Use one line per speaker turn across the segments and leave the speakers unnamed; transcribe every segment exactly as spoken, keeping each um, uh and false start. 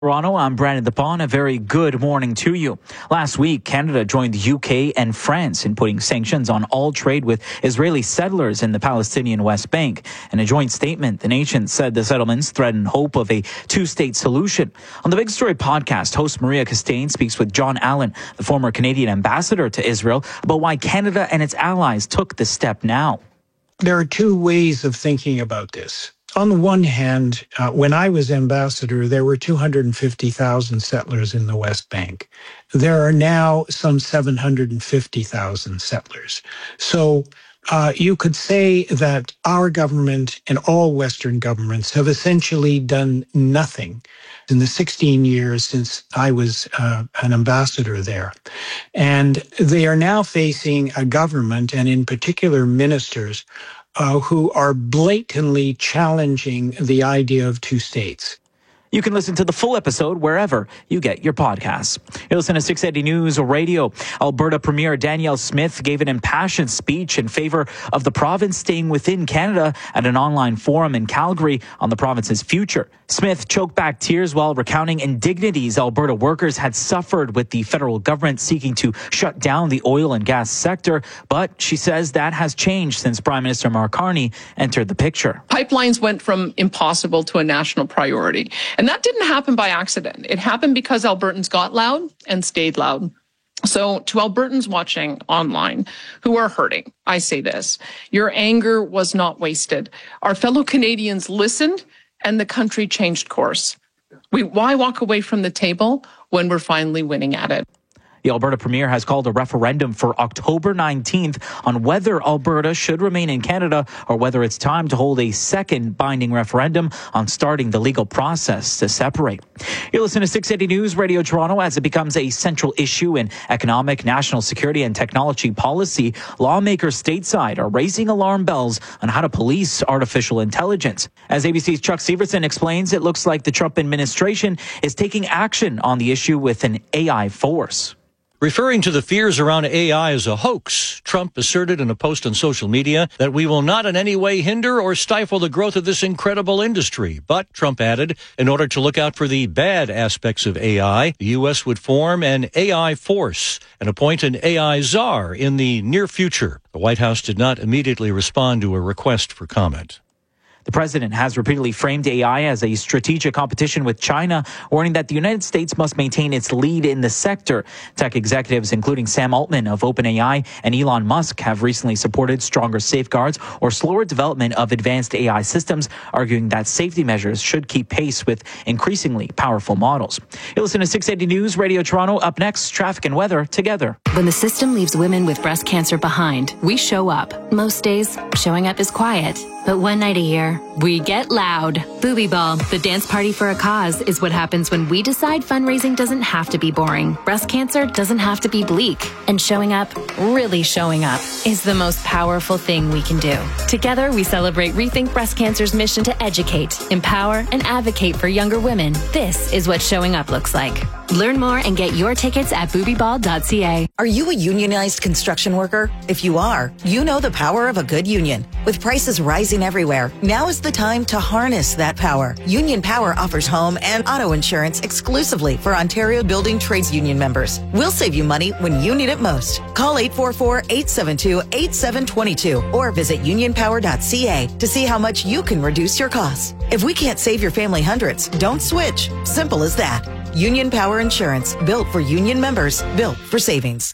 Toronto, I'm Brandon DePaun. A very good morning to you. Last week, Canada joined the U K and France in putting sanctions on all trade with Israeli settlers in the Palestinian West Bank. In a joint statement, the nations said the settlements threaten hope of a two-state solution. On the Big Story podcast, host Maria Costain speaks with John Allen, the former Canadian ambassador to Israel, about why Canada and its allies took this step now.
There are two ways of thinking about this. On the one hand, uh, when I was ambassador, there were two hundred fifty thousand settlers in the West Bank. There are now some seven hundred fifty thousand settlers. So uh, you could say that our government and all Western governments have essentially done nothing in the sixteen years since I was uh, an ambassador there. And they are now facing a government, and in particular ministers, Uh, who are blatantly challenging the idea of two states.
You can listen to the full episode wherever you get your podcasts. You listen to six eighty News Radio. Alberta Premier Danielle Smith gave an impassioned speech in favor of the province staying within Canada at an online forum in Calgary on the province's future. Smith choked back tears while recounting indignities Alberta workers had suffered with the federal government seeking to shut down the oil and gas sector. But she says that has changed since Prime Minister Mark Carney entered the picture.
Pipelines went from impossible to a national priority. And that didn't happen by accident. It happened because Albertans got loud and stayed loud. So to Albertans watching online who are hurting, I say this: your anger was not wasted. Our fellow Canadians listened and the country changed course. We, why walk away from the table when we're finally winning at it?
The Alberta Premier has called a referendum for October nineteenth on whether Alberta should remain in Canada or whether it's time to hold a second binding referendum on starting the legal process to separate. You listen to six eighty News Radio Toronto. As it becomes a central issue in economic, national security and technology policy, lawmakers stateside are raising alarm bells on how to police artificial intelligence. As A B C's Chuck Severson explains, it looks like the Trump administration is taking action on the issue with an A I force.
Referring to the fears around A I as a hoax, Trump asserted in a post on social media that we will not in any way hinder or stifle the growth of this incredible industry. But, Trump added, in order to look out for the bad aspects of A I, the U S would form an A I force and appoint an A I czar in the near future. The White House did not immediately respond to a request for comment.
The president has repeatedly framed A I as a strategic competition with China, warning that the United States must maintain its lead in the sector. Tech executives, including Sam Altman of OpenAI and Elon Musk, have recently supported stronger safeguards or slower development of advanced A I systems, arguing that safety measures should keep pace with increasingly powerful models. You listen to six eighty News Radio Toronto. Up next, traffic and weather together.
When the system leaves women with breast cancer behind, we show up. Most days, showing up is quiet. But one night a year, we get loud. Booby Ball, the dance party for a cause, is what happens when we decide fundraising doesn't have to be boring. Breast cancer doesn't have to be bleak. And showing up, really showing up, is the most powerful thing we can do. Together, we celebrate Rethink Breast Cancer's mission to educate, empower, and advocate for younger women. This is what showing up looks like. Learn more and get your tickets at booby ball dot c a.
Are you a unionized construction worker? If you are, you know the power of a good union. With prices rising everywhere, now is the time to harness that power. Union Power offers home and auto insurance exclusively for Ontario Building Trades Union members. We'll save you money when you need it most. Call eight four four, eight seven two, eight seven two two or visit union power dot c a to see how much you can reduce your costs. If we can't save your family hundreds, don't switch. Simple as that. Union Power Insurance, built for union members, built for savings.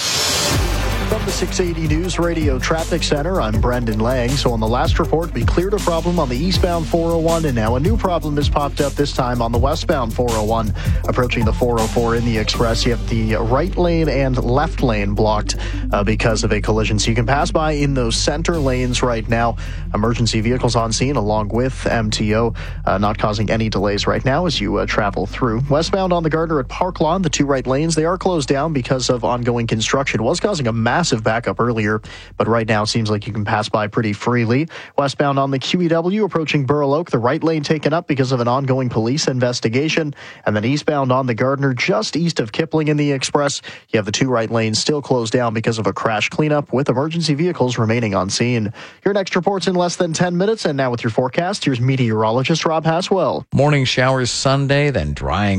From the six eighty News Radio Traffic Center, I'm Brendan Lang. So on the last report, we cleared a problem on the eastbound four oh one, and now a new problem has popped up, this time on the westbound four oh one. Approaching the four oh four in the express, you have the right lane and left lane blocked uh, because of a collision. So you can pass by in those center lanes right now. Emergency vehicles on scene along with M T O, uh, not causing any delays right now as you uh, travel through. Westbound on the Gardner at Park Lawn, the two right lanes, they are closed down because of ongoing construction. It was causing a massive massive backup earlier, but right now it seems like you can pass by pretty freely. Westbound on the Q E W approaching Burl Oak, the right lane taken up because of an ongoing police investigation. And then eastbound on the Gardner, just east of Kipling in the Express, you have the two right lanes still closed down because of a crash cleanup with emergency vehicles remaining on scene. Your next report's in less than ten minutes. And now with your forecast, here's meteorologist Rob Haswell.
Morning showers Sunday, then drying